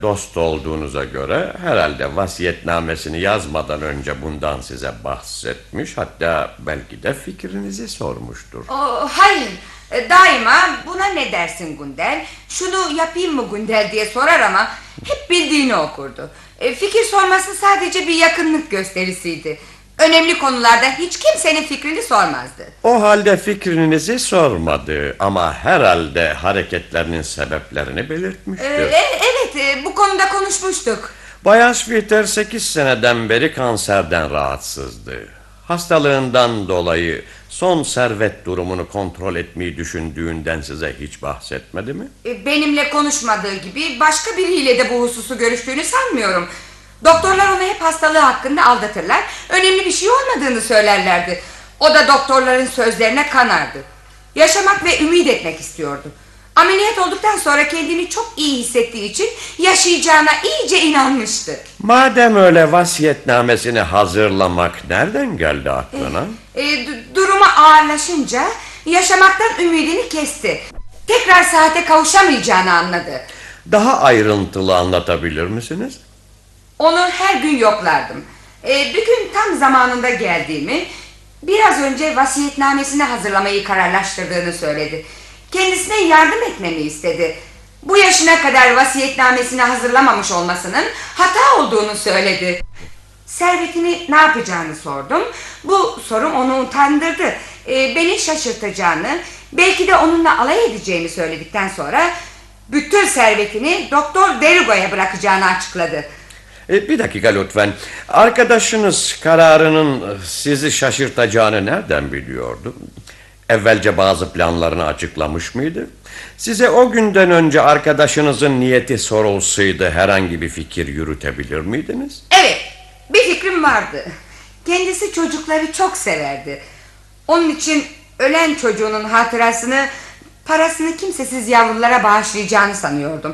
Dost olduğunuza göre herhalde vasiyetnamesini yazmadan önce bundan size bahsetmiş, hatta belki de fikrinizi sormuştur. Hayır, daima buna ne dersin Gundel, şunu yapayım mı Gundel diye sorar ama hep bildiğini okurdu. Fikir sorması sadece bir yakınlık gösterisiydi. Önemli konularda hiç kimsenin fikrini sormazdı. O halde fikrinizi sormadı ama herhalde hareketlerinin sebeplerini belirtmiştir. Evet, bu konuda konuşmuştuk. Bayan Schwitter 8 seneden beri kanserden rahatsızdı. Hastalığından dolayı son servet durumunu kontrol etmeyi düşündüğünden size hiç bahsetmedi mi? Benimle konuşmadığı gibi başka biriyle de bu hususu görüştüğünü sanmıyorum. Doktorlar onu hep hastalığı hakkında aldatırlar, önemli bir şey olmadığını söylerlerdi. O da doktorların sözlerine kanardı. Yaşamak ve ümit etmek istiyordu. Ameliyat olduktan sonra kendini çok iyi hissettiği için yaşayacağına iyice inanmıştı. Madem öyle, vasiyetnamesini hazırlamak nereden geldi aklına? Durumu ağırlaşınca yaşamaktan ümidini kesti. Tekrar saate kavuşamayacağını anladı. Daha ayrıntılı anlatabilir misiniz? Onu her gün yoklardım. Bir gün tam zamanında geldiğimi, biraz önce vasiyetnamesini hazırlamayı kararlaştırdığını söyledi. Kendisine yardım etmemi istedi. Bu yaşına kadar vasiyetnamesini hazırlamamış olmasının hata olduğunu söyledi. Servetini ne yapacağını sordum. Bu sorum onu utandırdı. Beni şaşırtacağını, belki de onunla alay edeceğimi söyledikten sonra bütün servetini Doktor Derugo'ya bırakacağını açıkladı. Bir dakika lütfen. Arkadaşınız kararının sizi şaşırtacağını nereden biliyordu? Evvelce bazı planlarını açıklamış mıydı? Size o günden önce arkadaşınızın niyeti sorulsaydı herhangi bir fikir yürütebilir miydiniz? Evet, bir fikrim vardı. Kendisi çocukları çok severdi. Onun için ölen çocuğunun hatırasını, parasını kimsesiz yavrulara bağışlayacağını sanıyordum.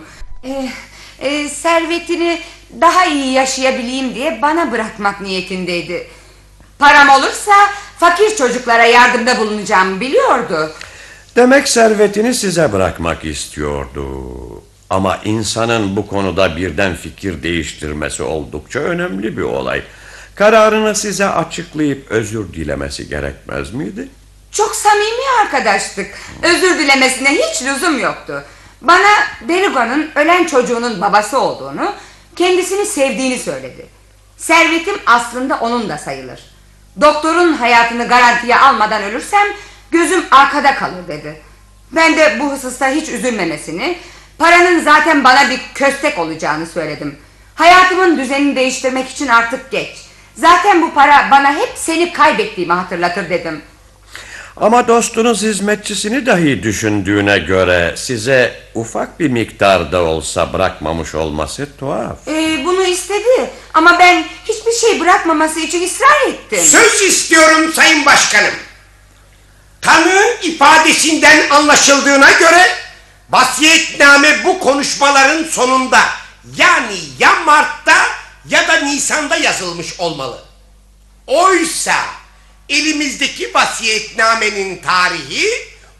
Servetini daha iyi yaşayabileyim diye bana bırakmak niyetindeydi. Param olursa fakir çocuklara yardımda bulunacağımı biliyordu. Demek servetini size bırakmak istiyordu. Ama insanın bu konuda birden fikir değiştirmesi oldukça önemli bir olay. Kararını size açıklayıp özür dilemesi gerekmez miydi? Çok samimi arkadaştık. Özür dilemesine hiç lüzum yoktu. Bana Derugo'nun ölen çocuğunun babası olduğunu, kendisini sevdiğini söyledi. Servetim aslında onun da sayılır. Doktorun hayatını garantiye almadan ölürsem gözüm arkada kalır dedi. Ben de bu hususta hiç üzülmemesini, paranın zaten bana bir köstek olacağını söyledim. Hayatımın düzenini değiştirmek için artık geç. Zaten bu para bana hep seni kaybettiğimi hatırlatır dedim. Ama dostunuz hizmetçisini dahi düşündüğüne göre size ufak bir miktarda olsa bırakmamış olması tuhaf. Bunu istedi ama ben hiçbir şey bırakmaması için ısrar ettim. Söz istiyorum Sayın Başkanım. Tanığın ifadesinden anlaşıldığına göre vasiyetname bu konuşmaların sonunda, yani ya Mart'ta ya da Nisan'da yazılmış olmalı. Oysa elimizdeki vasiyetnamenin tarihi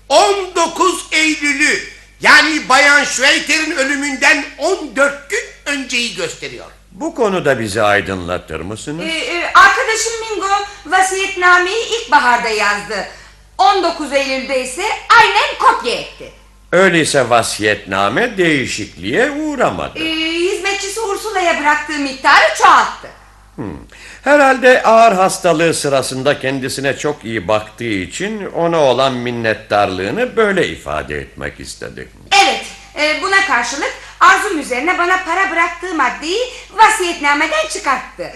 19 Eylül'ü, yani Bayan Schweiter'in ölümünden 14 gün önceyi gösteriyor. Bu konuda bizi aydınlatır mısınız? Arkadaşım Mingo vasiyetnameyi ilkbaharda yazdı. 19 Eylül'de ise aynen kopya etti. Öyleyse vasiyetname değişikliğe uğramadı. Hizmetçisi Ursula'ya bıraktığı miktarı çoğalttı. Herhalde ağır hastalığı sırasında kendisine çok iyi baktığı için ona olan minnettarlığını böyle ifade etmek istedi. Evet, buna karşılık arzum üzerine bana para bıraktığı maddeyi vasiyetnameden çıkarttı.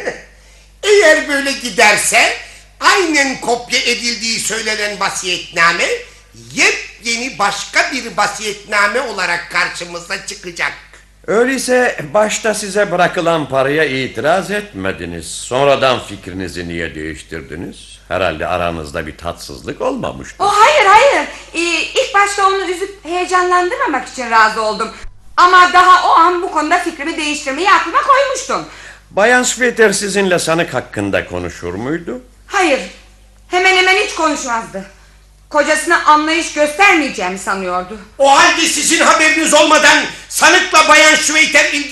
Eğer böyle giderse aynen kopya edildiği söylenen vasiyetname yepyeni başka bir vasiyetname olarak karşımıza çıkacak. Öyleyse başta size bırakılan paraya itiraz etmediniz. Sonradan fikrinizi niye değiştirdiniz? Herhalde aranızda bir tatsızlık olmamıştı. Hayır. İlk başta onu üzüp heyecanlandırmamak için razı oldum. Ama daha o an bu konuda fikrimi değiştirmeyi aklıma koymuştum. Bayan Schwitter sizinle sanık hakkında konuşur muydu? Hayır, hemen hemen hiç konuşmazdı. Kocasına anlayış göstermeyeceğimi sanıyordu. O halde sizin haberiniz olmadan sanıkla Bayan Schweiter